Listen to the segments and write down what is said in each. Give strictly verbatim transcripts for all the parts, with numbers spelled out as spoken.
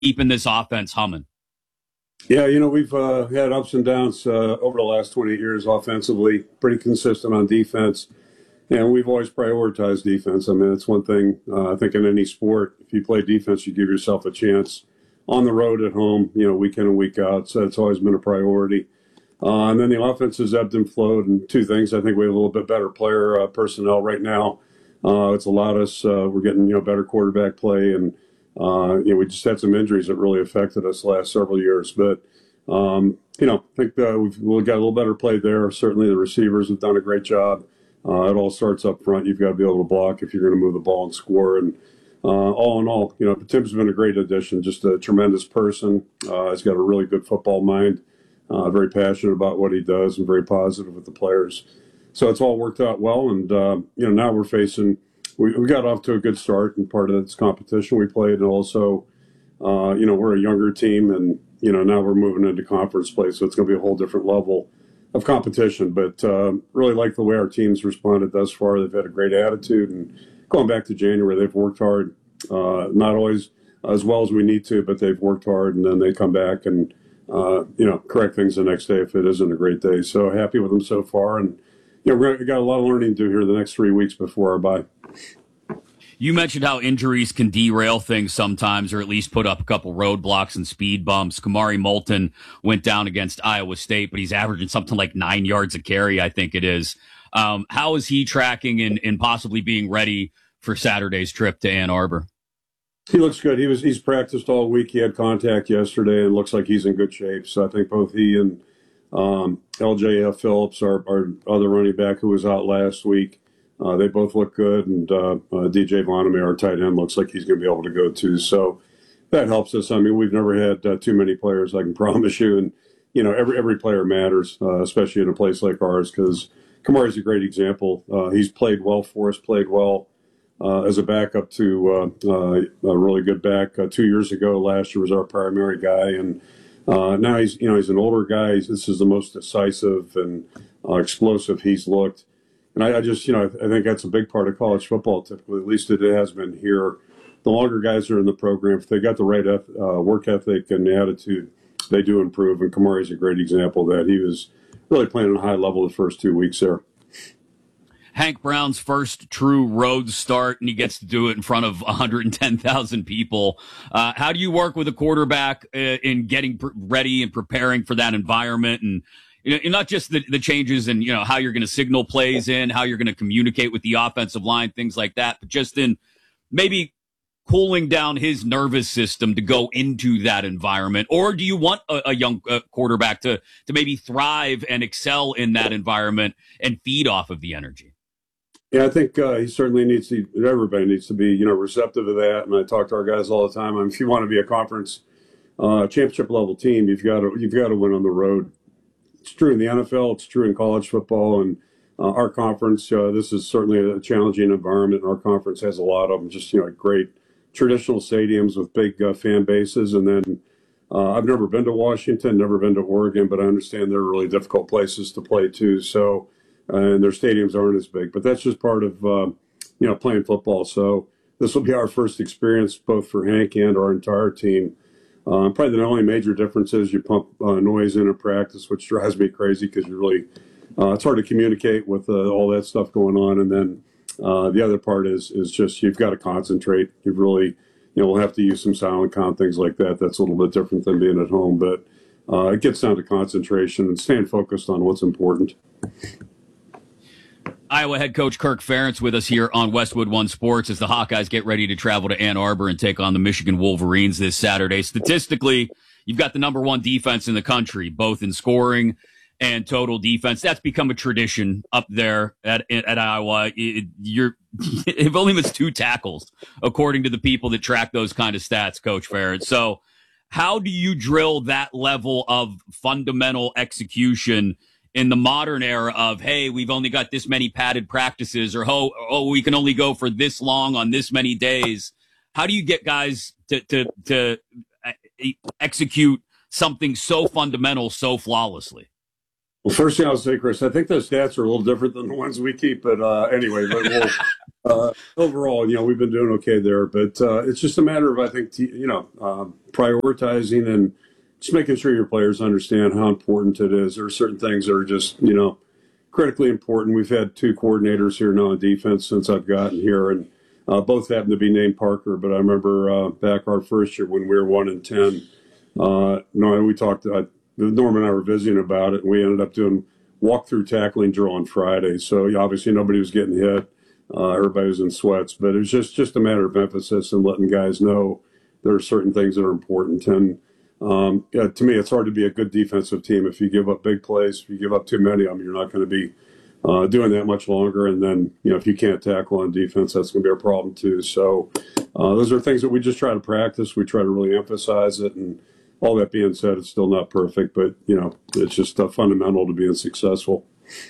keeping this offense humming? Yeah, you know, we've uh, had ups and downs uh, over the last twenty years offensively, pretty consistent on defense. And we've always prioritized defense. I mean, it's one thing, uh, I think, in any sport. If you play defense, you give yourself a chance on the road, at home, you know, week in and week out. So it's always been a priority. Uh, and then the offense has ebbed and flowed. And two things, I think we have a little bit better player uh, personnel right now. Uh, it's allowed us, uh, we're getting, you know, better quarterback play. And, uh, you know, we just had some injuries that really affected us the last several years. But, um, you know, I think uh, we've, we've got a little better play there. Certainly the receivers have done a great job. Uh, it all starts up front. You've got to be able to block if you're going to move the ball and score. And uh, all in all, you know, Tim's been a great addition, just a tremendous person. Uh, he's got a really good football mind, uh, very passionate about what he does and very positive with the players. So it's all worked out well. And, uh, you know, now we're facing, we, we got off to a good start, and part of this competition we played. And also, uh, you know, we're a younger team, and, you know, now we're moving into conference play. So it's going to be a whole different level of competition, but uh, really like the way our team's responded thus far. They've had a great attitude, and going back to January, they've worked hard, uh, not always as well as we need to, but they've worked hard, and then they come back and, uh, you know, correct things the next day if it isn't a great day. So happy with them so far, and, you know, we've got a lot of learning to do here the next three weeks before our bye. You mentioned how injuries can derail things sometimes, or at least put up a couple roadblocks and speed bumps. Kamari Moulton went down against Iowa State, but he's averaging something like nine yards a carry, I think it is. Um, how is he tracking in, in possibly being ready for Saturday's trip to Ann Arbor? He looks good. He was he's practiced all week. He had contact yesterday, and looks like he's in good shape. So I think both he and um, L J F Phillips, our, our other running back who was out last week, Uh, they both look good, and uh, uh, D J Vonnemer, our tight end, looks like he's going to be able to go too. So that helps us. I mean, we've never had uh, too many players, I can promise you. And, you know, every every player matters, uh, especially in a place like ours, because Kamari's a great example. Uh, he's played well for us, played well uh, as a backup to uh, uh, a really good back uh, two years ago. Last year was our primary guy, and uh, now he's, you know, he's an older guy. He's, this is the most decisive and uh, explosive he's looked. And I, I just, you know, I, I think that's a big part of college football, typically. At least it has been here. The longer guys are in the program, if they got the right eth- uh, work ethic and attitude, they do improve. And Kamari's a great example of that. He was really playing at a high level the first two weeks there. Hank Brown's first true road start, and he gets to do it in front of one hundred ten thousand people. Uh, how do you work with a quarterback uh, in getting pr- ready and preparing for that environment? And you know, not just the, the changes in, you know, how you're going to signal plays in, how you're going to communicate with the offensive line, things like that, but just in maybe cooling down his nervous system to go into that environment? Or do you want a, a young uh, quarterback to, to maybe thrive and excel in that environment and feed off of the energy? Yeah, I think uh, he certainly needs to, everybody needs to be, you know, receptive to that. And I talk to our guys all the time. I mean, if you want to be a conference uh, championship level team, you've got to, you've got to win on the road. It's true in the N F L. It's true in college football. And uh, our conference, uh, this is certainly a challenging environment. Our conference has a lot of them, just, you know, great traditional stadiums with big uh, fan bases. And then uh, I've never been to Washington, never been to Oregon, but I understand they're really difficult places to play too. So, uh, and their stadiums aren't as big, but that's just part of, uh, you know, playing football. So this will be our first experience, both for Hank and our entire team. Uh, probably the only major difference is you pump uh, noise in a practice, which drives me crazy because you really, uh, it's hard to communicate with uh, all that stuff going on. And then uh, the other part is is just you've got to concentrate. You've really, you know, we'll have to use some silent count, things like that. That's a little bit different than being at home. But uh, it gets down to concentration and staying focused on what's important. Iowa head coach Kirk Ferentz with us here on Westwood One Sports as the Hawkeyes get ready to travel to Ann Arbor and take on the Michigan Wolverines this Saturday. Statistically, you've got the number one defense in the country, both in scoring and total defense. That's become a tradition up there at at Iowa. It, you're you've only missed two tackles, according to the people that track those kind of stats, Coach Ferentz. So how do you drill that level of fundamental execution in the modern era of, hey, we've only got this many padded practices, or, oh, oh, we can only go for this long on this many days? How do you get guys to, to, to execute something so fundamental so flawlessly? Well, first thing I'll say, Chris, I think those stats are a little different than the ones we keep. But uh, anyway, but we'll, uh, overall, you know, we've been doing okay there. But uh, it's just a matter of, I think, t- you know, um, prioritizing and just making sure your players understand how important it is. There are certain things that are just, you know, critically important. We've had two coordinators here now on defense since I've gotten here, and uh, both happen to be named Parker. But I remember uh, back our first year when we were one and ten. Uh, no, we talked. Uh, Norm and I were visiting about it, and we ended up doing walk-through tackling drill on Friday. So yeah, obviously nobody was getting hit. Uh, everybody was in sweats, but it was just, just a matter of emphasis and letting guys know there are certain things that are important. And um, yeah, to me, it's hard to be a good defensive team if you give up big plays. If you give up too many of them, you're not going to be uh, doing that much longer. And then, you know, if you can't tackle on defense, that's going to be a problem too. So uh, those are things that we just try to practice. We try to really emphasize it. And all that being said, it's still not perfect, but, you know, it's just uh, fundamental to being successful.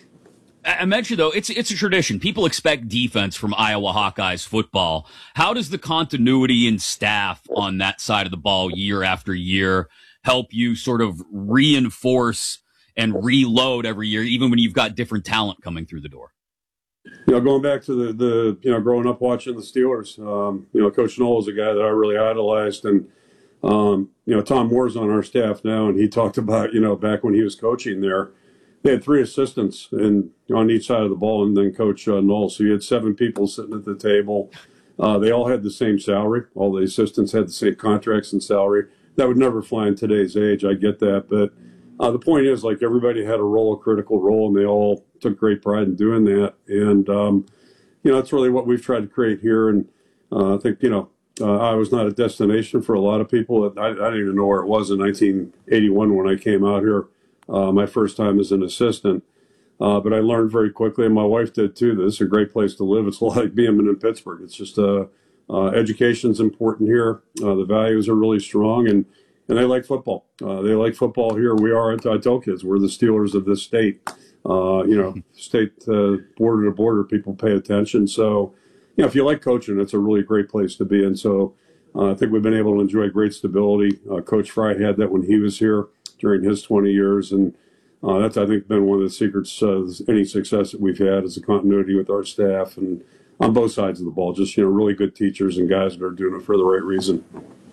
I mentioned, though, it's it's a tradition. People expect defense from Iowa Hawkeyes football. How does the continuity in staff on that side of the ball year after year help you sort of reinforce and reload every year, even when you've got different talent coming through the door? You know, going back to the, the you know, growing up watching the Steelers, um, you know, Coach Knoll is a guy that I really idolized, and Um, you know, Tom Moore's on our staff now, and he talked about, you know, back when he was coaching there, they had three assistants and on each side of the ball, and then Coach uh, Knoll. So you had seven people sitting at the table. Uh, they all had the same salary. All the assistants had the same contracts and salary. That would never fly in today's age. I get that. But uh, the point is, like, everybody had a role, a critical role, and they all took great pride in doing that. And, um, you know, that's really what we've tried to create here. And uh, I think, you know, Uh, I was not a destination for a lot of people. I, I didn't even know where it was in nineteen eighty-one when I came out here, uh, my first time as an assistant. Uh, but I learned very quickly, and my wife did too, that it's a great place to live. It's like being in Pittsburgh. It's just uh, uh, education's important here. Uh, the values are really strong, and, and they like football. Uh, they like football here. We are, I tell kids, we're the Steelers of this state. Uh, you know, state uh, border to border, people pay attention. So, you know, if you like coaching, it's a really great place to be in. So uh, I think we've been able to enjoy great stability. Uh, Coach Fry had that when he was here during his twenty years. And uh, that's, I think, been one of the secrets of any success that we've had is the continuity with our staff and on both sides of the ball. Just, you know, really good teachers and guys that are doing it for the right reason.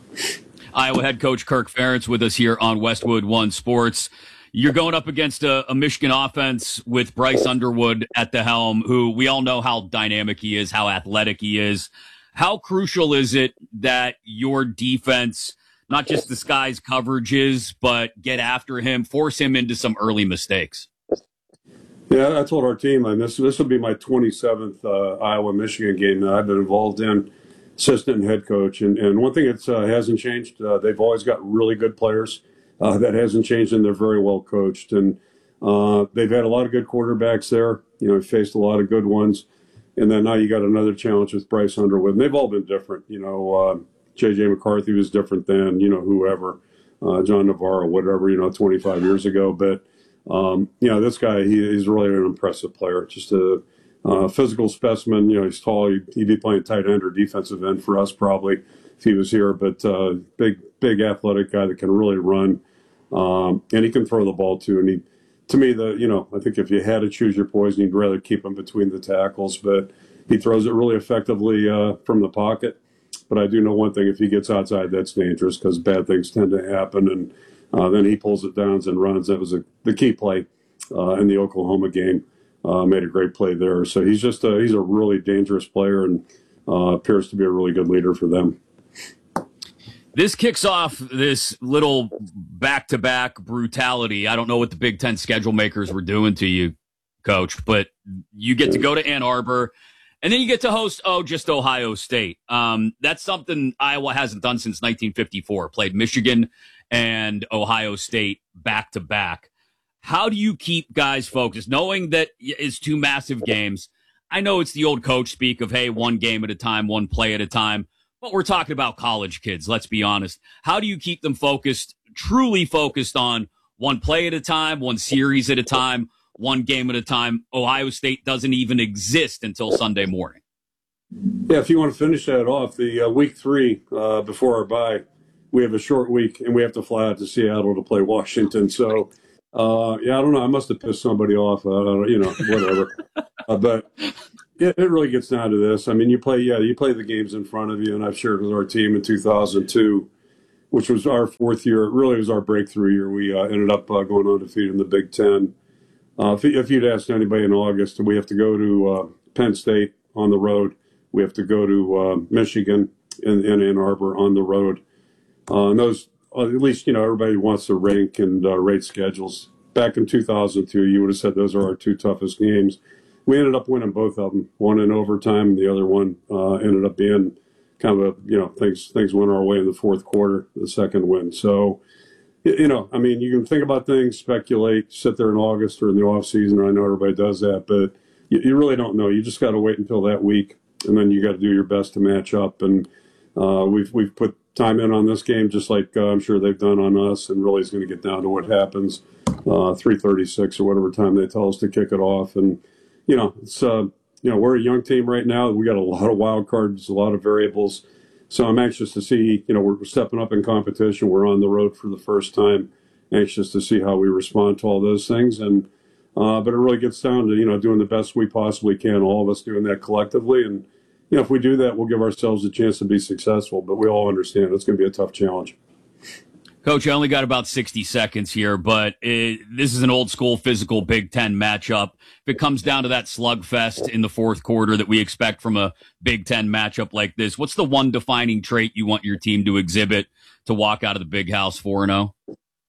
Iowa head coach Kirk Ferentz with us here on Westwood One Sports. You're going up against a, a Michigan offense with Bryce Underwood at the helm, who we all know how dynamic he is, how athletic he is. How crucial is it that your defense not just disguise coverages, but get after him, force him into some early mistakes? Yeah, I told our team, and this this will be my twenty-seventh uh, Iowa-Michigan game that I've been involved in, assistant and head coach. And, and one thing that uh, hasn't changed, uh, they've always got really good players. Uh, that hasn't changed, and they're very well coached. And uh, they've had a lot of good quarterbacks there. You know, faced a lot of good ones. And then now you got another challenge with Bryce Underwood. And they've all been different. You know, uh, J J McCarthy was different than, you know, whoever, uh, John Navarro, whatever, you know, twenty-five years ago. But, um, you know, this guy, he, he's really an impressive player. Just a uh, physical specimen. You know, he's tall. He'd, he'd be playing tight end or defensive end for us probably if he was here. But uh, big, big athletic guy that can really run. Um, and he can throw the ball too. And he, to me, the you know, I think if you had to choose your poison, you'd rather keep him between the tackles. But he throws it really effectively uh, from the pocket. But I do know one thing: if he gets outside, that's dangerous because bad things tend to happen. And uh, then he pulls it down and runs. That was a, the key play uh, in the Oklahoma game. Uh, made a great play there. So he's just a, he's a really dangerous player and uh, appears to be a really good leader for them. This kicks off this little back-to-back brutality. I don't know what the Big Ten schedule makers were doing to you, Coach, but you get to go to Ann Arbor, and then you get to host, oh, just Ohio State. Um, that's something Iowa hasn't done since nineteen fifty-four, played Michigan and Ohio State back-to-back. How do you keep guys focused, knowing that it's two massive games? I know it's the old coach speak of, hey, one game at a time, one play at a time. But we're talking about college kids, let's be honest. How do you keep them focused, truly focused on one play at a time, one series at a time, one game at a time? Ohio State doesn't even exist until Sunday morning. Yeah, if you want to finish that off, the uh, week three uh, before our bye, we have a short week, and we have to fly out to Seattle to play Washington. So Uh, yeah, I don't know. I must have pissed somebody off. Uh, I don't- you know, whatever. uh, but it, it really gets down to this. I mean, you play, yeah, you play the games in front of you, and I've shared with our team in two thousand two, which was our fourth year. It really was our breakthrough year. We uh, ended up uh, going undefeated in the Big Ten. Uh, if, if you'd asked anybody in August, we have to go to uh, Penn State on the road. We have to go to uh, Michigan in, in Ann Arbor on the road. Uh, and those, uh, at least, you know, everybody wants to rank and uh, rate schedules. Back in two thousand two, you would have said those are our two toughest games. We ended up winning both of them, one in overtime, and the other one uh, ended up being kind of a, you know, things things went our way in the fourth quarter, the second win. So, you know, I mean, you can think about things, speculate, sit there in August or in the off season. I know everybody does that, but you, you really don't know. You just got to wait until that week, and then you got to do your best to match up. And uh, we've we've put time in on this game, just like uh, I'm sure they've done on us. And really, it's going to get down to what happens, uh, three thirty-six or whatever time they tell us to kick it off. And you know, it's uh, you know, we're a young team right now. We got a lot of wild cards, a lot of variables. So I'm anxious to see, you know, we're stepping up in competition. We're on the road for the first time. Anxious to see how we respond to all those things. And, uh, but it really gets down to, you know, doing the best we possibly can, all of us doing that collectively. And, you know, if we do that, we'll give ourselves a chance to be successful. But we all understand it's going to be a tough challenge. Coach, I only got about sixty seconds here, but it, this is an old school physical Big Ten matchup. If it comes down to that slugfest in the fourth quarter that we expect from a Big Ten matchup like this, what's the one defining trait you want your team to exhibit to walk out of the Big House four and oh?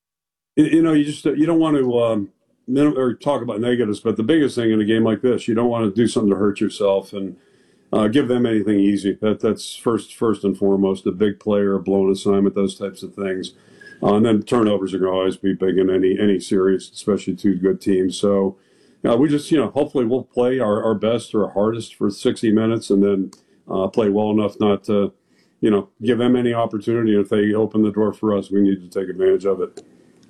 You know, you just you don't want to um, or talk about negatives, but the biggest thing in a game like this, you don't want to do something to hurt yourself and uh, give them anything easy. That that's first first and foremost. A big player, a blown assignment, those types of things. Uh, and then turnovers are going to always be big in any any series, especially two good teams. So uh, we just, you know, hopefully we'll play our, our best or our hardest for sixty minutes and then uh, play well enough not to, you know, give them any opportunity. If they open the door for us, we need to take advantage of it.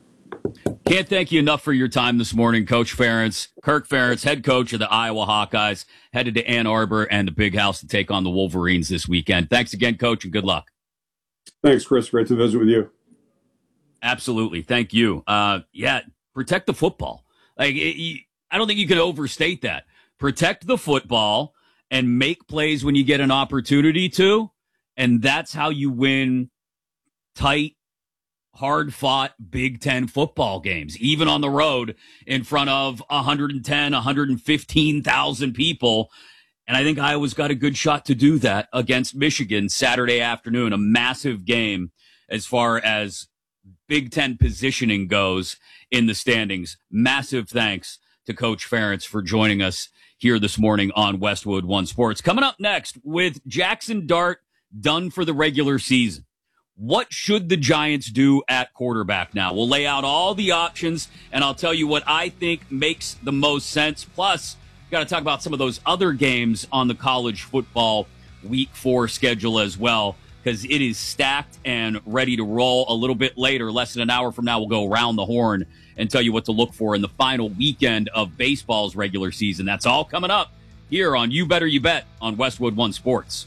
Can't thank you enough for your time this morning, Coach Ferentz. Kirk Ferentz, head coach of the Iowa Hawkeyes, headed to Ann Arbor and the Big House to take on the Wolverines this weekend. Thanks again, Coach, and good luck. Thanks, Chris. Great to visit with you. Absolutely. Thank you. Uh, yeah, protect the football. Like, it, I don't think you can overstate that. Protect the football and make plays when you get an opportunity to. And that's how you win tight, hard-fought Big Ten football games, even on the road in front of one hundred ten, one hundred fifteen thousand people. And I think Iowa's got a good shot to do that against Michigan Saturday afternoon, a massive game as far as Big Ten positioning goes in the standings. Massive thanks to Coach Ferentz for joining us here this morning on Westwood One Sports. Coming up next, with Jackson Dart done for the regular season, what should the Giants do at quarterback now? We'll lay out all the options, and I'll tell you what I think makes the most sense. Plus, got to talk about some of those other games on the college football week four schedule as well, because it is stacked and ready to roll. A little bit later, less than an hour from now, we'll go around the horn and tell you what to look for in the final weekend of baseball's regular season. That's all coming up here on You Better You Bet on Westwood One Sports.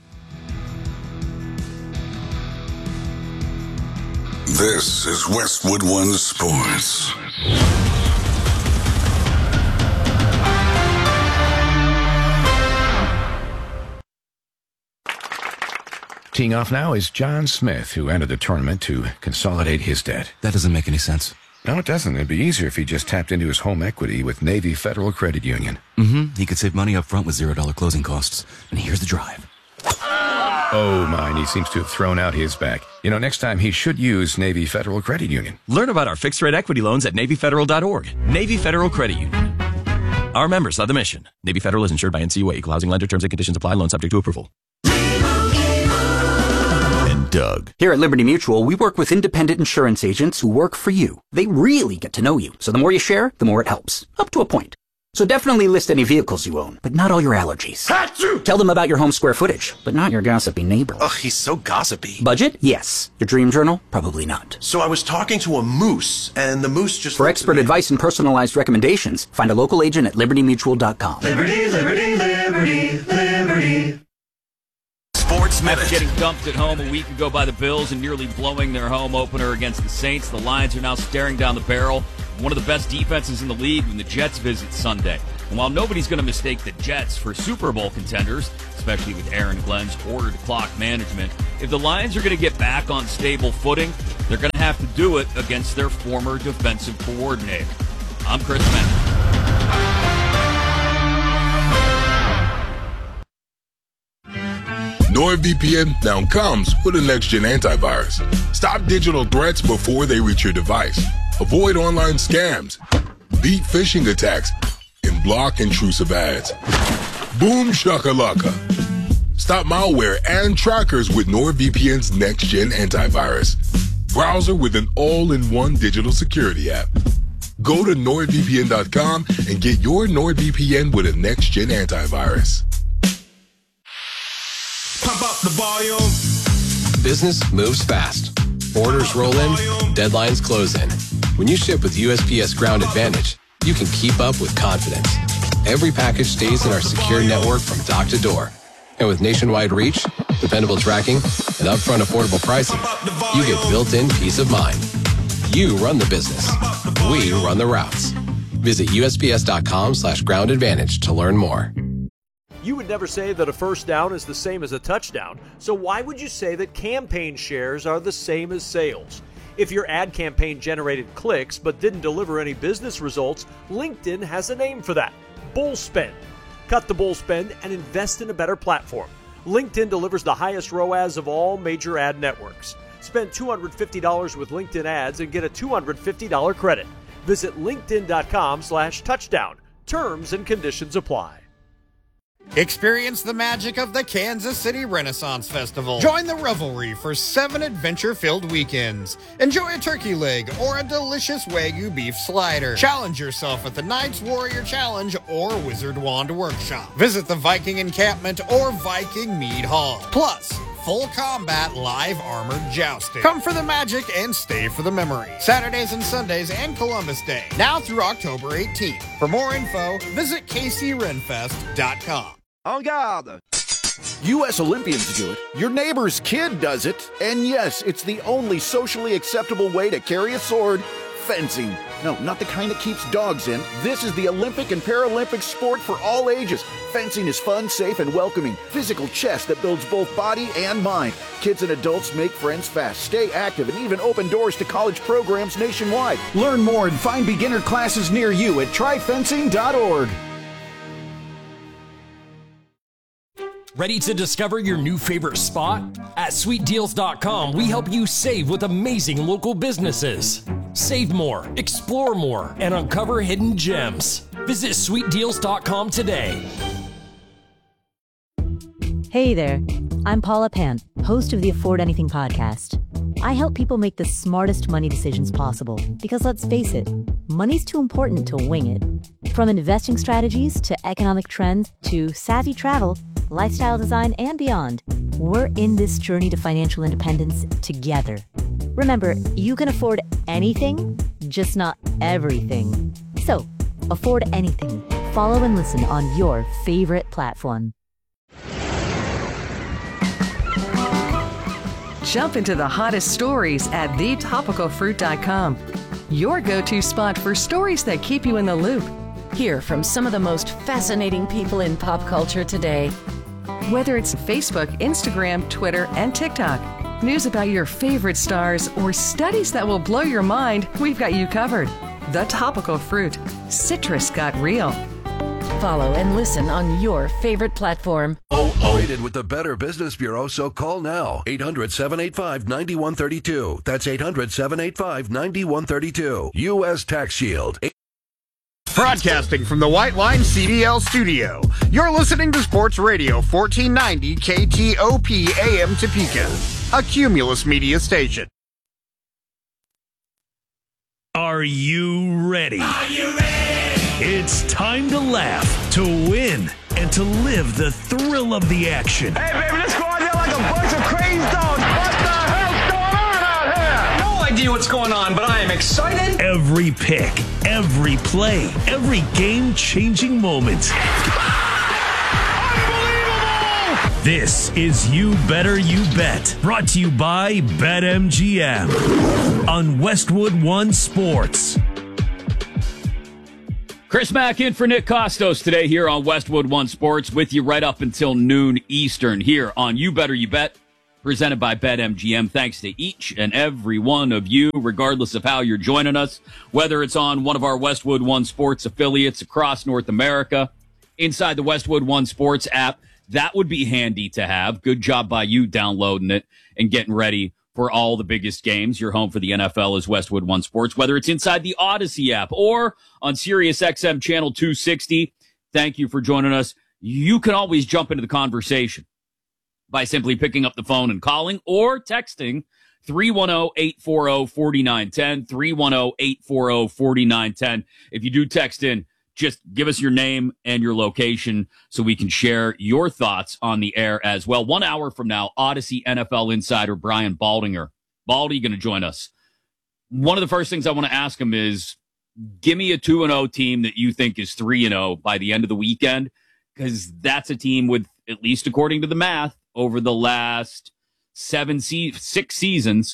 This is Westwood One Sports. Teeing off now is John Smith, who entered the tournament to consolidate his debt. That doesn't make any sense. No, it doesn't. It'd be easier if he just tapped into his home equity with Navy Federal Credit Union. Mm-hmm. He could save money up front with zero dollar closing costs. And here's the drive. Oh, mine. He seems to have thrown out his back. You know, next time he should use Navy Federal Credit Union. Learn about our fixed-rate equity loans at Navy Federal dot org. Navy Federal Credit Union. Our members are the mission. Navy Federal is insured by N C U A. Equal housing lender. Terms and conditions apply. Loan subject to approval. And Doug. Here at Liberty Mutual, we work with independent insurance agents who work for you. They really get to know you. So the more you share, the more it helps. Up to a point. So definitely list any vehicles you own, but not all your allergies. Achoo! Tell them about your home square footage, but not your gossipy neighbor. Ugh, he's so gossipy. Budget? Yes. Your dream journal? Probably not. So I was talking to a moose, and the moose just... For expert advice and personalized recommendations, find a local agent at Liberty Mutual dot com. Liberty, Liberty, Liberty, Liberty. Sports Minute. After getting dumped at home a week ago by the Bills and nearly blowing their home opener against the Saints, the Lions are now staring down the barrel one of the best defenses in the league when the Jets visit Sunday. And while nobody's going to mistake the Jets for Super Bowl contenders, especially with Aaron Glenn's ordered clock management, if the Lions are going to get back on stable footing, they're going to have to do it against their former defensive coordinator. I'm Chris Mann. NordVPN now comes with a next-gen antivirus. Stop digital threats before they reach your device. Avoid online scams, beat phishing attacks, and block intrusive ads. Boom shakalaka. Stop malware and trackers with NordVPN's next-gen antivirus. Browser with an all-in-one digital security app. Go to nord V P N dot com and get your NordVPN with a next-gen antivirus. Pump up the volume. Business moves fast. Orders roll in, deadlines close in. When you ship with U S P S Ground Advantage, you can keep up with confidence. Every package stays in our secure network from dock to door. And with nationwide reach, dependable tracking, and upfront affordable pricing, you get built-in peace of mind. You run the business. We run the routes. Visit U S P S dot com slash ground advantage to learn more. You would never say that a first down is the same as a touchdown, so why would you say that campaign shares are the same as sales? If your ad campaign generated clicks but didn't deliver any business results, LinkedIn has a name for that: bull spend. Cut the bull spend and invest in a better platform. LinkedIn delivers the highest R O A S of all major ad networks. Spend two hundred fifty dollars with LinkedIn ads and get a two hundred fifty dollars credit. Visit linkedin dot com slash touchdown. Terms and conditions apply. Experience the magic of the Kansas City Renaissance Festival. Join the revelry for seven adventure-filled weekends. Enjoy a turkey leg or a delicious Wagyu beef slider. Challenge yourself at the Knights Warrior Challenge or Wizard Wand Workshop. Visit the Viking Encampment or Viking Mead Hall. Plus, full combat live armored jousting. Come for the magic and stay for the memory. Saturdays and Sundays and Columbus Day. Now through October eighteenth. For more info, visit K C Renfest dot com. En garde! U S Olympians do it, your neighbor's kid does it, and yes, it's the only socially acceptable way to carry a sword: fencing. No, not the kind that keeps dogs in. This is the Olympic and Paralympic sport for all ages. Fencing is fun, safe, and welcoming. Physical chess that builds both body and mind. Kids and adults make friends fast, stay active, and even open doors to college programs nationwide. Learn more and find beginner classes near you at try fencing dot org. Ready to discover your new favorite spot? At sweet deals dot com, we help you save with amazing local businesses. Save more, explore more, and uncover hidden gems. Visit sweet deals dot com today. Hey there, I'm Paula Pant, host of the Afford Anything podcast. I help people make the smartest money decisions possible because, let's face it, money's too important to wing it. From investing strategies to economic trends to savvy travel, lifestyle design, and beyond, we're in this journey to financial independence together. Remember, you can afford anything, just not everything. So, afford anything. Follow and listen on your favorite platform. Jump into the hottest stories at the topical fruit dot com. Your go-to spot for stories that keep you in the loop. Hear from some of the most fascinating people in pop culture today. Whether it's Facebook, Instagram, Twitter, and TikTok, news about your favorite stars, or studies that will blow your mind, we've got you covered. The Topical Fruit. Citrus got real. Follow and listen on your favorite platform. Oh, oh. Rated with the Better Business Bureau, so call now. eight hundred, seven eight five, nine one three two. That's eight hundred, seven eight five, nine one three two. U S Tax Shield. Broadcasting from the White Line C D L studio, you're listening to Sports Radio fourteen ninety K T O P A M Topeka, a Cumulus media station. Are you ready? Are you ready? It's time to laugh, to win, and to live the thrill of the action. Hey, baby, let's go out there like a bunch of crazy dogs. What the hell's going on out here? No idea what's going on, but I am excited. Every pick, every play, every game-changing moment. Unbelievable! This is You Better You Bet, brought to you by BetMGM on Westwood One Sports. Chris Mack in for Nick Costos today here on Westwood One Sports with you right up until noon Eastern here on You Better You Bet, presented by BetMGM. Thanks to each and every one of you, regardless of how you're joining us, whether it's on one of our Westwood One Sports affiliates across North America, inside the Westwood One Sports app. That would be handy to have. Good job by you downloading it and getting ready for all the biggest games. Your home for the N F L is Westwood One Sports, whether it's inside the Odyssey app or on Sirius X M channel two sixty. Thank you for joining us. You can always jump into the conversation by simply picking up the phone and calling or texting three one zero, eight four zero, four nine one zero, three one zero, eight four zero, four nine one zero. If you do text in, just give us your name and your location so we can share your thoughts on the air as well. One hour from now, Odyssey N F L insider Brian Baldinger. Baldy going to join us. One of the first things I want to ask him is, give me a two and oh team that you think is three and oh by the end of the weekend, because that's a team with, at least according to the math, over the last seven, se- six seasons,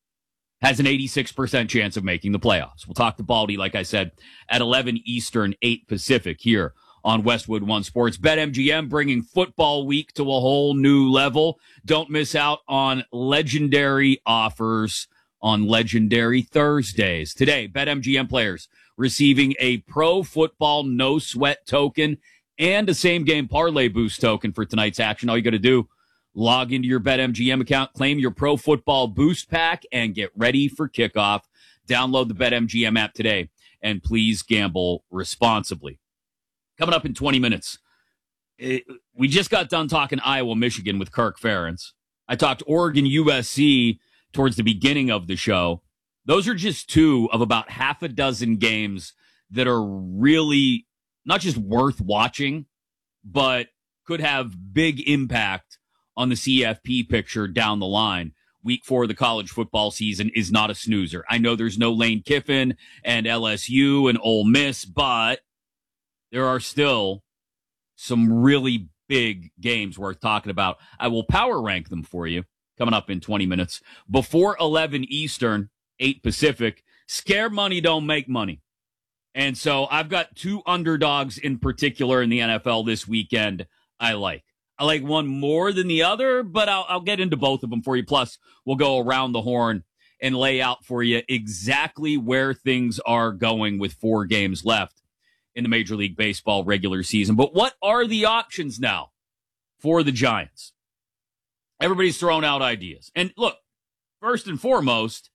has an eighty-six percent chance of making the playoffs. We'll talk to Baldy, like I said, at eleven Eastern, eight Pacific here on Westwood One Sports. BetMGM bringing football week to a whole new level. Don't miss out on legendary offers on legendary Thursdays. Today, BetMGM players receiving a Pro Football No Sweat token and a Same Game Parlay Boost token for tonight's action. All you got to do, log into your BetMGM account, claim your Pro Football Boost Pack, and get ready for kickoff. Download the BetMGM app today, and please gamble responsibly. Coming up in twenty minutes, it, we just got done talking Iowa, Michigan with Kirk Ferentz. I talked Oregon, U S C towards the beginning of the show. Those are just two of about half a dozen games that are really not just worth watching, but could have big impact on the C F P picture down the line. Week four of the college football season is not a snoozer. I know there's no Lane Kiffin and L S U and Ole Miss, but there are still some really big games worth talking about. I will power rank them for you coming up in twenty minutes. Before eleven Eastern, eight Pacific, scare money don't make money. And so I've got two underdogs in particular in the N F L this weekend I like. I like one more than the other, but I'll, I'll get into both of them for you. Plus, we'll go around the horn and lay out for you exactly where things are going with four games left in the Major League Baseball regular season. But what are the options now for the Giants? Everybody's throwing out ideas. And look, first and foremost,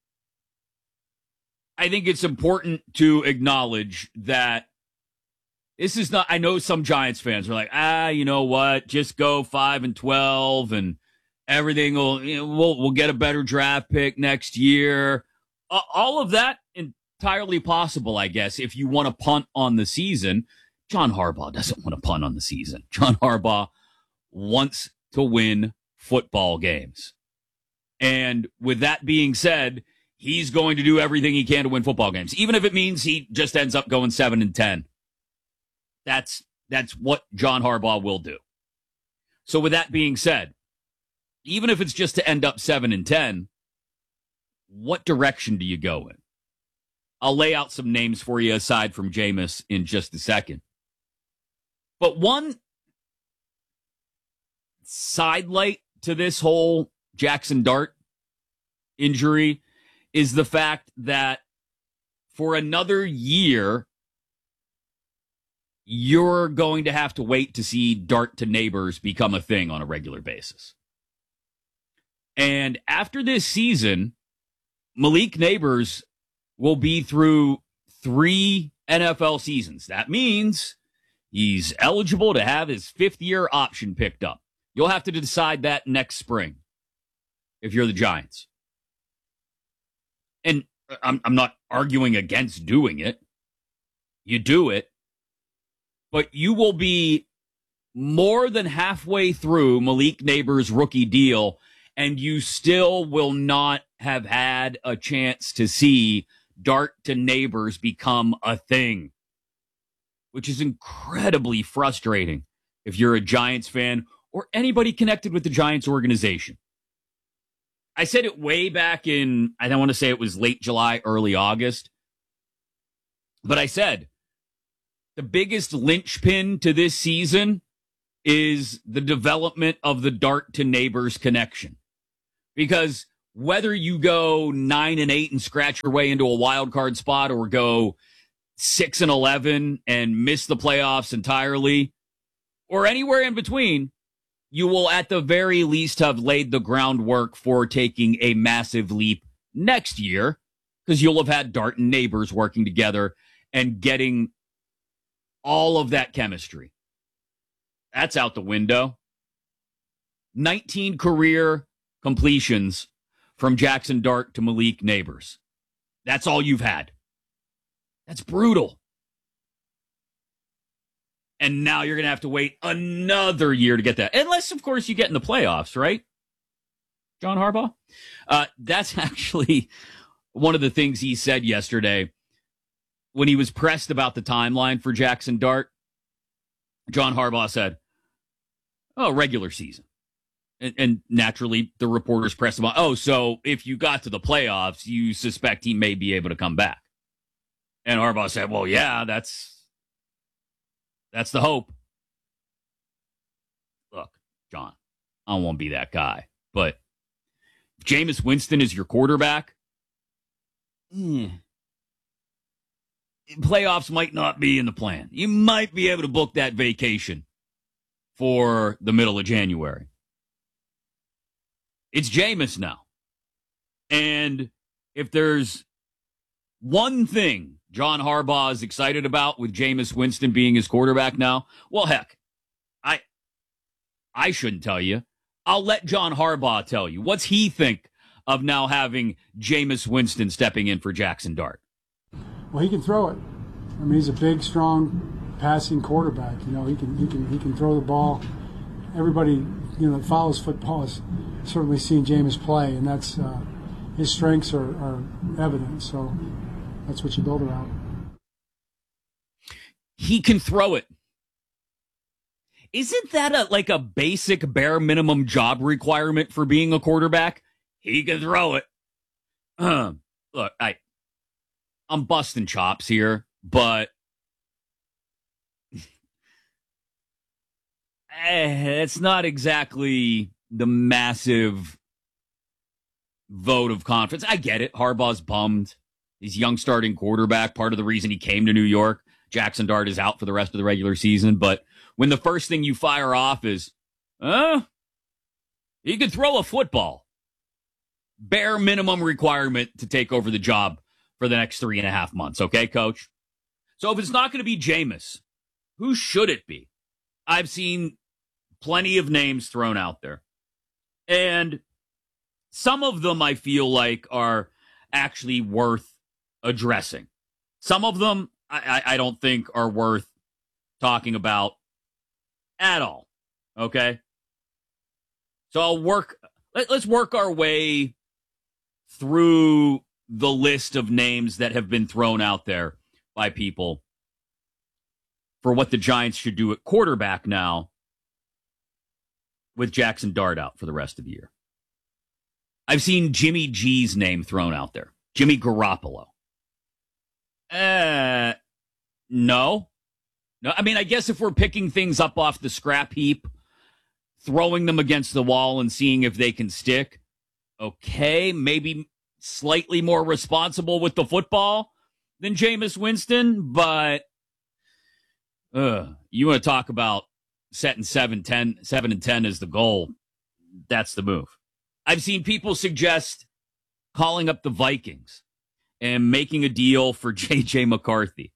I think it's important to acknowledge that this is not, I know some Giants fans are like, ah, you know what, just go five and twelve and everything will, you know, we'll, we'll get a better draft pick next year. Uh, all of that entirely possible, I guess, if you want to punt on the season. John Harbaugh doesn't want to punt on the season. John Harbaugh wants to win football games. And with that being said, he's going to do everything he can to win football games, even if it means he just ends up going seven and ten. That's that's what John Harbaugh will do. So with that being said, even if it's just to end up seven and ten, what direction do you go in? I'll lay out some names for you aside from Jameis in just a second. But one sidelight to this whole Jackson Dart injury is the fact that for another year, you're going to have to wait to see Dart to Neighbors become a thing on a regular basis. And after this season, Malik Neighbors will be through three N F L seasons. That means he's eligible to have his fifth year option picked up. You'll have to decide that next spring if you're the Giants. And I'm, I'm not arguing against doing it. You do it. But you will be more than halfway through Malik Neighbors' rookie deal, and you still will not have had a chance to see Dart to Neighbors become a thing, which is incredibly frustrating if you're a Giants fan or anybody connected with the Giants organization. I said it way back in, I don't want to say it was late July, early August, but I said, the biggest linchpin to this season is the development of the Dart to Neighbors connection. Because whether you go nine and eight and scratch your way into a wild card spot or go six and eleven and miss the playoffs entirely or anywhere in between, you will at the very least have laid the groundwork for taking a massive leap next year because you'll have had Dart and Neighbors working together and getting all of that chemistry. That's out the window. nineteen career completions from Jackson Dart to Malik Neighbors. That's all you've had. That's brutal. And now you're going to have to wait another year to get that. Unless, of course, you get in the playoffs, right? John Harbaugh? Uh, that's actually one of the things he said yesterday when he was pressed about the timeline for Jackson Dart. John Harbaugh said, oh, regular season. And, and naturally, the reporters pressed him on, oh, so if you got to the playoffs, you suspect he may be able to come back. And Harbaugh said, well, yeah, that's that's the hope. Look, John, I don't want to be that guy, but if Jameis Winston is your quarterback, mm, playoffs might not be in the plan. You might be able to book that vacation for the middle of January. It's Jameis now. And if there's one thing John Harbaugh is excited about with Jameis Winston being his quarterback now, well, heck, I I shouldn't tell you. I'll let John Harbaugh tell you. What's he think of now having Jameis Winston stepping in for Jackson Dart? Well, he can throw it. I mean, he's a big, strong, passing quarterback. You know, he can he can he can throw the ball. Everybody, you know, that follows football has certainly seen Jameis play, and that's uh, his strengths are, are evident. So that's what you build around. He can throw it. Isn't that a like a basic bare minimum job requirement for being a quarterback? He can throw it. Uh, look, I, I'm busting chops here, but eh, it's not exactly the massive vote of confidence. I get it. Harbaugh's bummed. He's young starting quarterback. Part of the reason he came to New York. Jackson Dart is out for the rest of the regular season. But when the first thing you fire off is, huh? He could throw a football. Bare minimum requirement to take over the job for the next three and a half months. Okay, coach? So if it's not going to be Jameis, who should it be? I've seen plenty of names thrown out there. And some of them I feel like are actually worth addressing. Some of them I, I don't think are worth talking about at all. Okay? So I'll work, let, let's work our way through the list of names that have been thrown out there by people for what the Giants should do at quarterback now with Jackson Dart out for the rest of the year. I've seen Jimmy G's name thrown out there. Jimmy Garoppolo. Uh, no. No, I mean, I guess if we're picking things up off the scrap heap, throwing them against the wall and seeing if they can stick, okay, maybe slightly more responsible with the football than Jameis Winston, but uh, you want to talk about setting seven, ten, seven and ten as the goal, that's the move. I've seen people suggest calling up the Vikings and making a deal for J J McCarthy.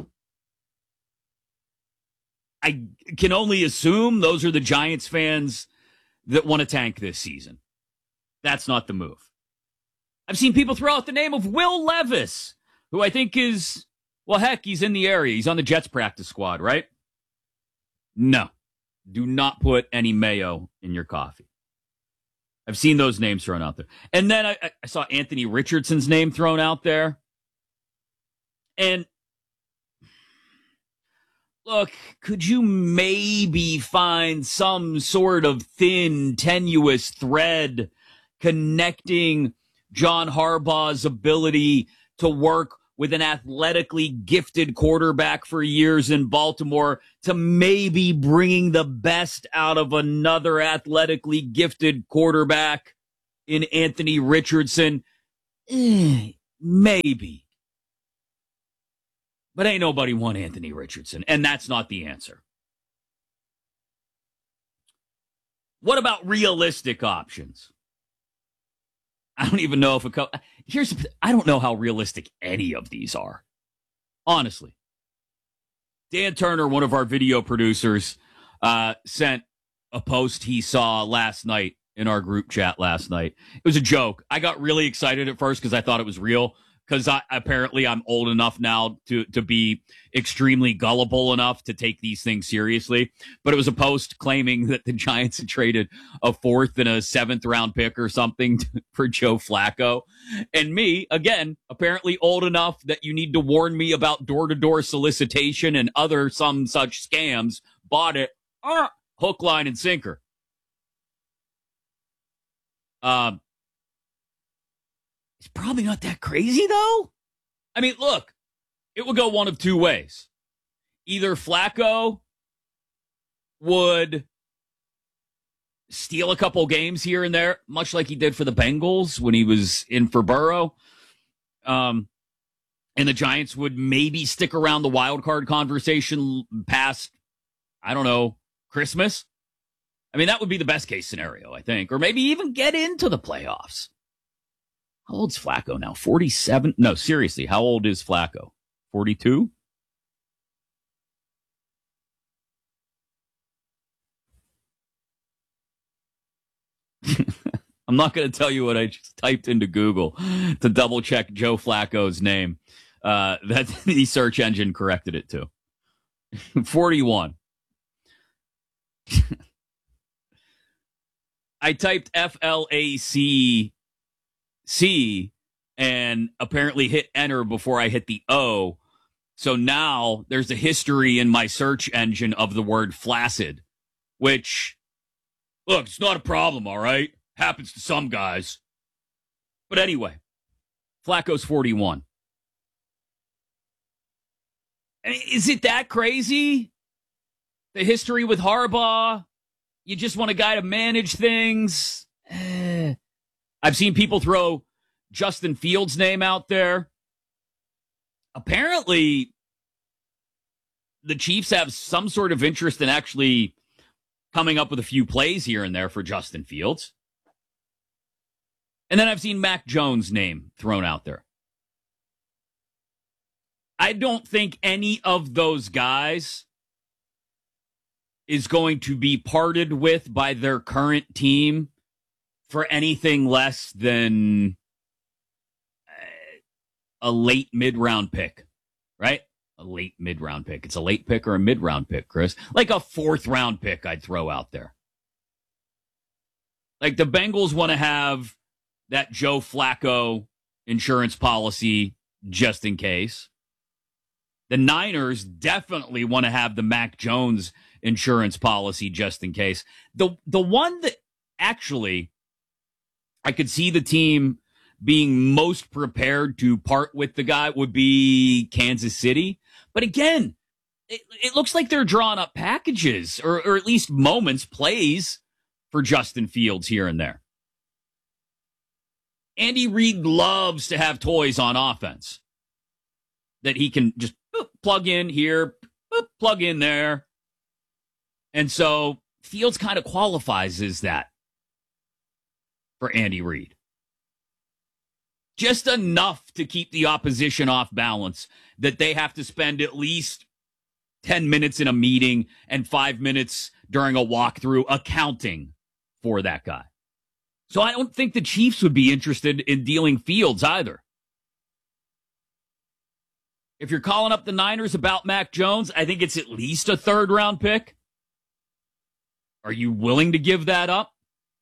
I can only assume those are the Giants fans that want to tank this season. That's not the move. I've seen people throw out the name of Will Levis, who I think is, well, heck, he's in the area. He's on the Jets practice squad, right? No. Do not put any mayo in your coffee. I've seen those names thrown out there. And then I, I saw Anthony Richardson's name thrown out there. And look, could you maybe find some sort of thin, tenuous thread connecting John Harbaugh's ability to work with an athletically gifted quarterback for years in Baltimore to maybe bringing the best out of another athletically gifted quarterback in Anthony Richardson? Eh, maybe. But ain't nobody want Anthony Richardson, and that's not the answer. What about realistic options? I don't even know if a co- here's I don't know how realistic any of these are. Honestly. Dan Turner, one of our video producers, uh, sent a post he saw last night in our group chat last night. It was a joke. I got really excited at first because I thought it was real. Because I apparently I'm old enough now to, to be extremely gullible enough to take these things seriously. But it was a post claiming that the Giants had traded a fourth and a seventh round pick or something to, for Joe Flacco. And me, again, apparently old enough that you need to warn me about door-to-door solicitation and other some such scams, bought it, uh, hook, line, and sinker. Um. It's probably not that crazy, though. I mean, look, it would go one of two ways. Either Flacco would steal a couple games here and there, much like he did for the Bengals when he was in for Burrow. Um, and the Giants would maybe stick around the wild card conversation past, I don't know, Christmas. I mean, that would be the best case scenario, I think. Or maybe even get into the playoffs. How old's Flacco now? forty-seven? No, seriously, how old is Flacco? forty-two? I'm not going to tell you what I just typed into Google to double check Joe Flacco's name. Uh, that the search engine corrected it to. forty-one. I typed F L A C C and apparently hit enter before I hit the O. So now there's a history in my search engine of the word flaccid, which, look, it's not a problem, all right? Happens to some guys. But anyway, Flacco's forty-one. Is it that crazy? The history with Harbaugh? You just want a guy to manage things? Eh. I've seen people throw Justin Fields' name out there. Apparently, the Chiefs have some sort of interest in actually coming up with a few plays here and there for Justin Fields. And then I've seen Mac Jones' name thrown out there. I don't think any of those guys is going to be parted with by their current team for anything less than a late mid-round pick, right? A late mid-round pick. It's a late pick or a mid-round pick, Chris. Like a fourth-round pick I'd throw out there. Like the Bengals want to have that Joe Flacco insurance policy just in case. The Niners definitely want to have the Mac Jones insurance policy just in case. The the one that actually I could see the team being most prepared to part with the guy would be Kansas City. But again, it, it looks like they're drawing up packages or, or at least moments, plays for Justin Fields here and there. Andy Reid loves to have toys on offense that he can just boop, plug in here, boop, plug in there. And so Fields kind of qualifies as that for Andy Reid. Just enough to keep the opposition off balance that they have to spend at least ten minutes in a meeting and five minutes during a walkthrough accounting for that guy. So I don't think the Chiefs would be interested in dealing Fields either. If you're calling up the Niners about Mac Jones, I think it's at least a third round pick. Are you willing to give that up?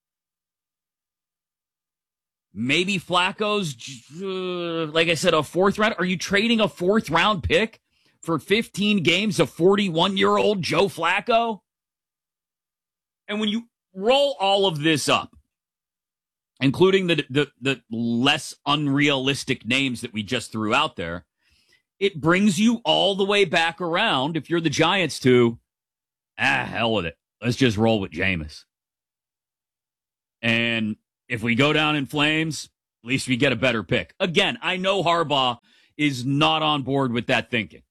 Maybe Flacco's, uh, like I said, a fourth round. Are you trading a fourth round pick for fifteen games of forty-one-year-old Joe Flacco? And when you roll all of this up, including the, the, the less unrealistic names that we just threw out there, it brings you all the way back around if you're the Giants to, ah, hell with it. Let's just roll with Jameis. And if we go down in flames, at least we get a better pick. Again, I know Harbaugh is not on board with that thinking.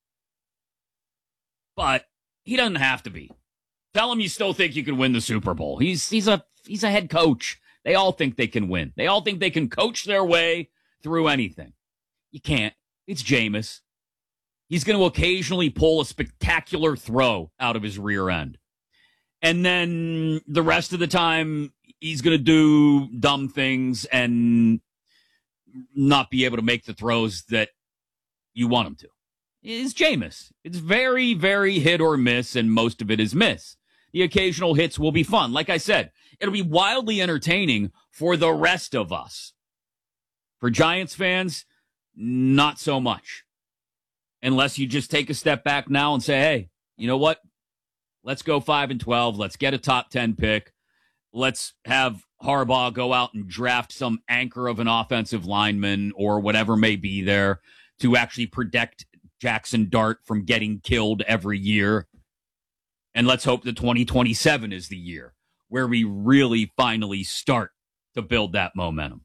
But he doesn't have to be. Tell him you still think you can win the Super Bowl. He's he's a he's a head coach. They all think they can win. They all think they can coach their way through anything. You can't. It's Jameis. He's going to occasionally pull a spectacular throw out of his rear end. And then the rest of the time, he's going to do dumb things and not be able to make the throws that you want him to. It's Jameis. It's very, very hit or miss, and most of it is miss. The occasional hits will be fun. Like I said, it'll be wildly entertaining for the rest of us. For Giants fans, not so much. Unless you just take a step back now and say, hey, you know what? Let's go five and twelve. Let's get a top ten pick. Let's have Harbaugh go out and draft some anchor of an offensive lineman or whatever may be there to actually protect Jackson Dart from getting killed every year. And let's hope that twenty twenty-seven is the year where we really finally start to build that momentum.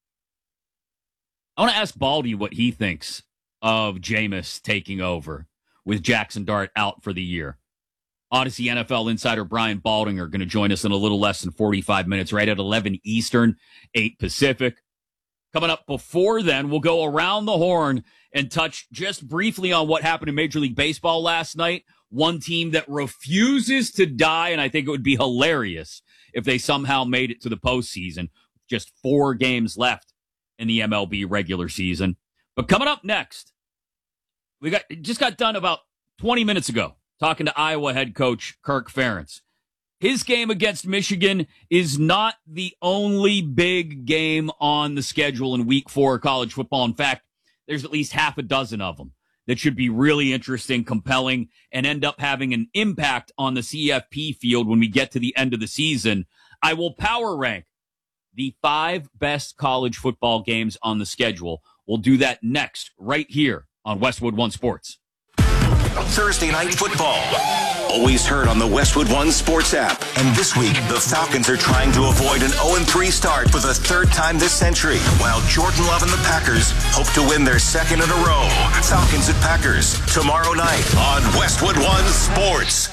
I want to ask Baldy what he thinks of Jameis taking over with Jackson Dart out for the year. Odyssey N F L insider Brian Balding are going to join us in a little less than forty-five minutes, right at eleven Eastern, eight Pacific. Coming up before then, we'll go around the horn and touch just briefly on what happened in Major League Baseball last night. One team that refuses to die, and I think it would be hilarious if they somehow made it to the postseason. Just four games left in the M L B regular season. But coming up next, we got just got done about twenty minutes ago talking to Iowa head coach Kirk Ferentz. His game against Michigan is not the only big game on the schedule in week four of college football. In fact, there's at least half a dozen of them that should be really interesting, compelling, and end up having an impact on the C F P field when we get to the end of the season. I will power rank the five best college football games on the schedule. We'll do that next, right here on Westwood One Sports. Thursday Night Football. Always heard on the Westwood One Sports app. And this week, the Falcons are trying to avoid an oh and three start for the third time this century, while Jordan Love and the Packers hope to win their second in a row. Falcons at Packers, tomorrow night on Westwood One Sports.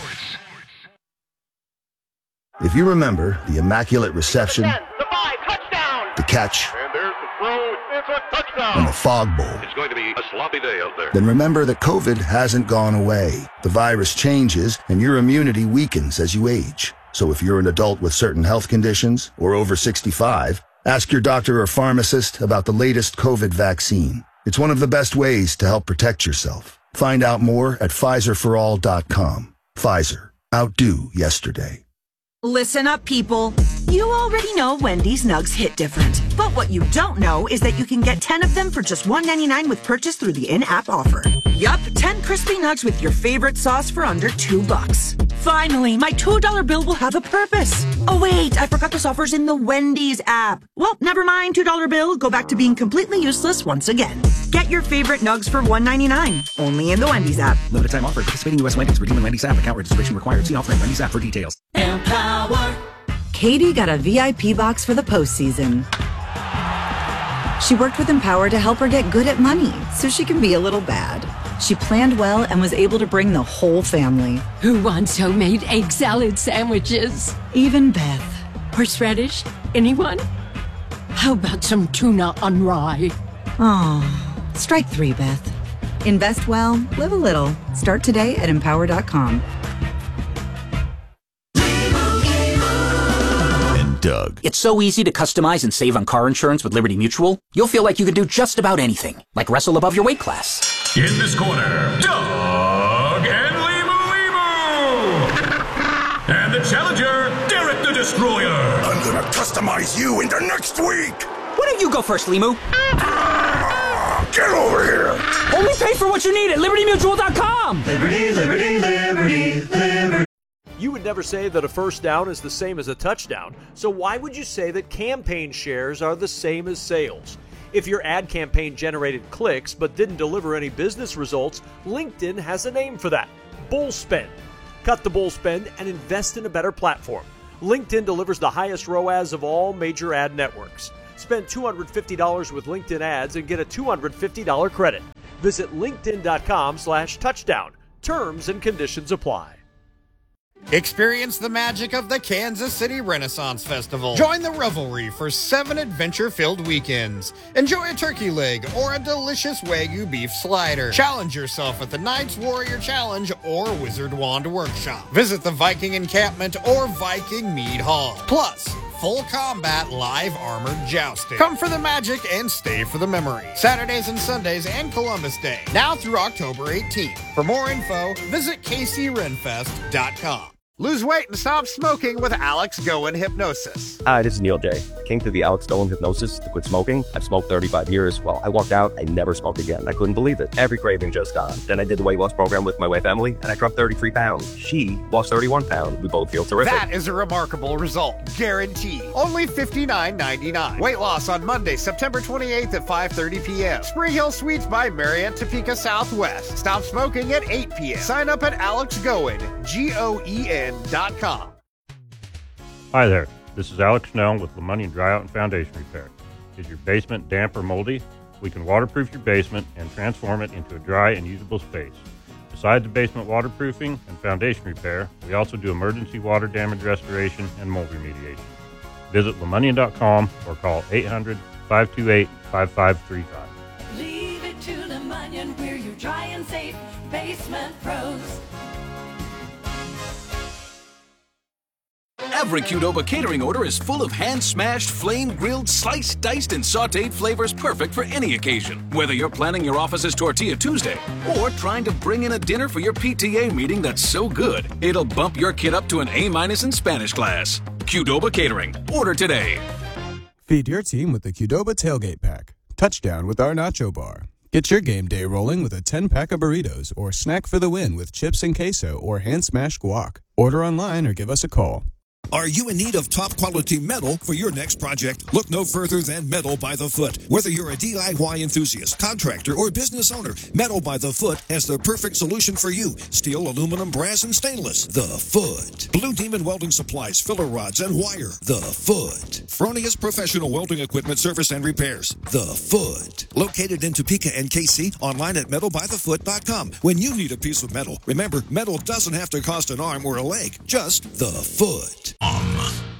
If you remember the immaculate reception, ten, the five, touchdown, the catch, and there's the throw, it's a touchdown, and the fog bowl, it's going to be a sloppy day out there. Then remember that COVID hasn't gone away. The virus changes, and your immunity weakens as you age. So if you're an adult with certain health conditions or over sixty-five, ask your doctor or pharmacist about the latest COVID vaccine. It's one of the best ways to help protect yourself. Find out more at Pfizer for all dot com. Pfizer. Outdo yesterday. Listen up, people. You already know Wendy's Nugs hit different. But what you don't know is that you can get ten of them for just one ninety-nine with purchase through the in-app offer. Yup, ten crispy nugs with your favorite sauce for under two bucks. Finally, my two dollar bill will have a purpose. Oh wait, I forgot this offer's in the Wendy's app. Well, never mind, two dollar bill. Go back to being completely useless once again. Get your favorite nugs for one ninety-nine. Only in the Wendy's app. Limited time offer. Participating U S Wendy's. Redeeming Wendy's app. Account registration required. See offer in Wendy's app for details. Empower. Katie got a V I P box for the postseason. She worked with Empower to help her get good at money so she can be a little bad. She planned well and was able to bring the whole family. Who wants homemade egg salad sandwiches? Even Beth. Horseradish? Anyone? How about some tuna on rye? Oh, strike three, Beth. Invest well, live a little. Start today at empower dot com. Doug. It's so easy to customize and save on car insurance with Liberty Mutual. You'll feel like you can do just about anything, like wrestle above your weight class. In this corner, Doug and Limu Limu! And the challenger, Derek the Destroyer! I'm gonna customize you into next week! Why don't you go first, Limu? Ah, get over here! Only pay for what you need at Liberty Mutual dot com! Liberty, Liberty, Liberty, Liberty. You would never say that a first down is the same as a touchdown, so why would you say that campaign shares are the same as sales? If your ad campaign generated clicks but didn't deliver any business results, LinkedIn has a name for that: bull spend. Cut the bull spend and invest in a better platform. LinkedIn delivers the highest R O A S of all major ad networks. Spend two hundred fifty dollars with LinkedIn ads and get a two hundred fifty dollars credit. Visit linkedin.com slash touchdown. Terms and conditions apply. Experience the magic of the Kansas City Renaissance Festival. Join the revelry for seven adventure-filled weekends. Enjoy a turkey leg or a delicious Wagyu beef slider. Challenge yourself at the Knights Warrior Challenge or Wizard Wand Workshop. Visit the Viking Encampment or Viking Mead Hall. Plus, full combat live armored jousting. Come for the magic and stay for the memory. Saturdays and Sundays and Columbus Day. Now through October eighteenth. For more info, visit k c ren fest dot com. Lose weight and stop smoking with Alex Goen Hypnosis. Hi, this is Neil J. Came to the Alex Goen Hypnosis to quit smoking. I've smoked thirty-five years. Well, I walked out, I never smoked again. I couldn't believe it. Every craving just gone. Then I did the weight loss program with my wife, Emily, and I dropped thirty-three pounds. She lost thirty-one pounds. We both feel terrific. That is a remarkable result. Guaranteed. Only fifty-nine ninety-nine. Weight loss on Monday, September twenty-eighth at five thirty p.m. Spring Hill Suites by Marriott Topeka Southwest. Stop smoking at eight p.m. Sign up at Alex Goen, G O E N dot com. Hi there, this is Alex Snell with Lemonnian Dry Out and Foundation Repair. Is your basement damp or moldy? We can waterproof your basement and transform it into a dry and usable space. Besides the basement waterproofing and foundation repair, we also do emergency water damage restoration and mold remediation. Visit Lemonnian dot com or call eight hundred, five two eight, five five three five. Leave it to Lemonnian, we're your dry and safe basement pros. Every Qdoba catering order is full of hand-smashed, flame-grilled, sliced, diced, and sautéed flavors perfect for any occasion. Whether you're planning your office's Tortilla Tuesday or trying to bring in a dinner for your P T A meeting that's so good, it'll bump your kid up to an A-minus in Spanish class. Qdoba Catering. Order today. Feed your team with the Qdoba Tailgate Pack. Touchdown with our Nacho Bar. Get your game day rolling with a ten-pack of burritos or snack for the win with chips and queso or hand-smashed guac. Order online or give us a call. Are you in need of top-quality metal for your next project? Look no further than Metal by the Foot. Whether you're a D I Y enthusiast, contractor, or business owner, Metal by the Foot has the perfect solution for you. Steel, aluminum, brass, and stainless. The Foot. Blue Demon Welding Supplies, filler rods, and wire. The Foot. Fronius Professional Welding Equipment Service and Repairs. The Foot. Located in Topeka and K C, online at metal by the foot dot com. When you need a piece of metal, remember, metal doesn't have to cost an arm or a leg, just the foot. Um.